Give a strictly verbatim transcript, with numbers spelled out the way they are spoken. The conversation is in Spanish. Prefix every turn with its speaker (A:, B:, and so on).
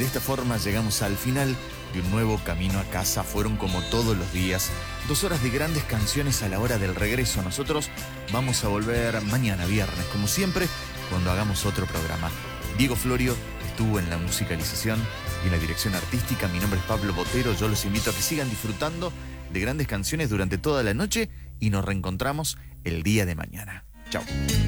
A: esta forma llegamos al final de un nuevo camino a casa. Fueron como todos los días, dos horas de grandes canciones a la hora del regreso. Nosotros vamos a volver mañana viernes, como siempre, cuando hagamos otro programa. Diego Florio estuvo en la musicalización y en la dirección artística. Mi nombre es Pablo Botero. Yo los invito a que sigan disfrutando de grandes canciones durante toda la noche y nos reencontramos el día de mañana. Chao.